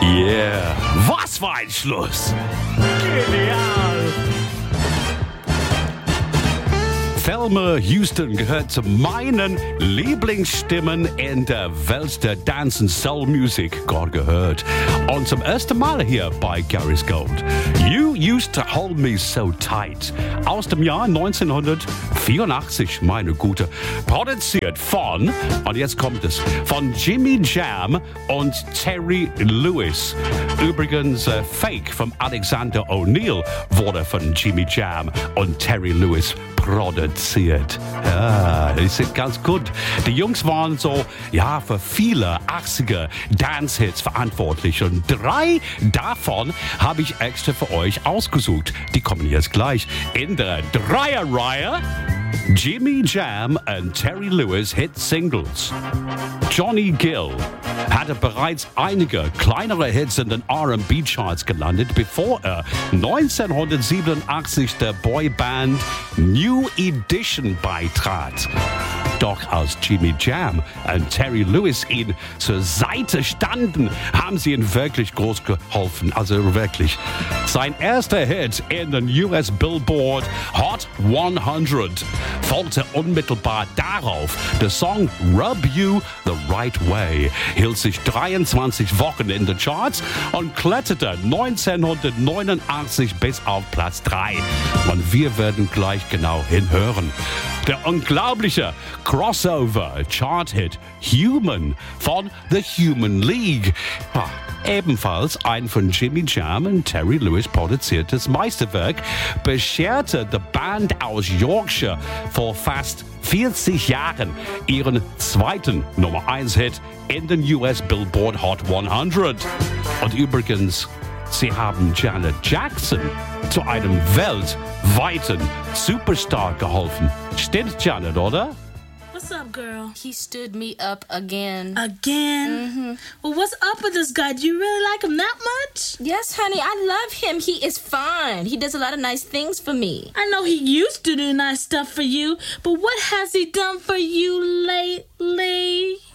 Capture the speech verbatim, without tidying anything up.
Yeah, was für ein Schluss! Genial! Thelma Houston gehört zu meinen Lieblingsstimmen in der Welt der Dance- und Soul-Musik, gerade gehört. Und zum ersten Mal hier bei Gary's Gold. You Used to Hold Me So Tight. Aus dem Jahr neunzehnhundertvierundachtzig, meine Gute. Produziert von, und jetzt kommt es, von Jimmy Jam und Terry Lewis. Übrigens, äh, Fake von Alexander O'Neal wurde von Jimmy Jam und Terry Lewis produziert. Ja, das ist ganz gut. Die Jungs waren so, ja, für viele achtziger Dance-Hits verantwortlich und drei davon habe ich extra für euch ausgesucht. Die kommen jetzt gleich in der Dreierreihe. Jimmy Jam und Terry Lewis Hit Singles. Johnny Gill hatte bereits einige kleinere Hits in den R and B-Charts gelandet, bevor er neunzehnhundertsiebenundachtzig der Boyband New Edition beitrat. Doch als Jimmy Jam und Terry Lewis ihm zur Seite standen, haben sie ihm wirklich groß geholfen. Also wirklich. Sein erster Hit in den U S Billboard Hot hundert folgte unmittelbar darauf. Der Song Rub You the Right Way hielt sich dreiundzwanzig Wochen in den Charts und kletterte neunzehnhundertneunundachtzig bis auf Platz drei. Und wir werden gleich genau hinhören. Der unglaubliche Crossover-Chart-Hit Human von The Human League. Ah, ebenfalls ein von Jimmy Jam und Terry Lewis produziertes Meisterwerk, bescherte die Band aus Yorkshire vor fast vierzig Jahren ihren zweiten Nummer eins Hit in den U S Billboard Hot hundert. Und übrigens, sie haben Janet Jackson zu einem weltweiten Superstar geholfen. Stimmt, Janet, oder? What's up, girl? He stood me up again. Again? Mm-hmm. Well, what's up with this guy? Do you really like him that much? Yes, honey, I love him. He is fine. He does a lot of nice things for me. I know he used to do nice stuff for you, but what has he done for you lately?